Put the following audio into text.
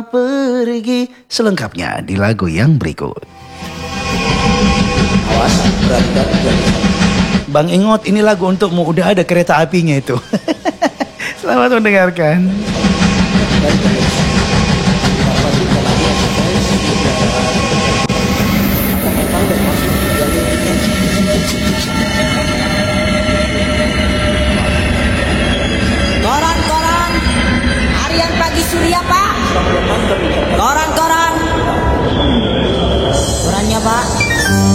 pergi. Selengkapnya di lagu yang berikut. Awas, berat-berat. Bang Ingot, ini lagu untukmu. Udah ada kereta apinya itu. Selamat mendengarkan.